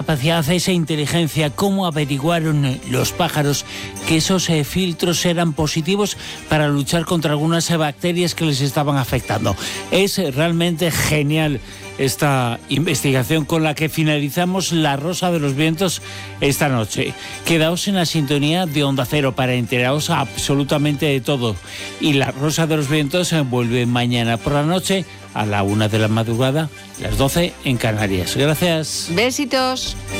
capacidad, esa inteligencia, cómo averiguaron los pájaros que esos filtros eran positivos para luchar contra algunas bacterias que les estaban afectando. Es realmente genial esta investigación con la que finalizamos La Rosa de los Vientos esta noche. Quedaos en la sintonía de Onda Cero para enteraros absolutamente de todo. Y La Rosa de los Vientos vuelve mañana por la noche a la 1 de la madrugada, las 12 en Canarias. Gracias. Besitos.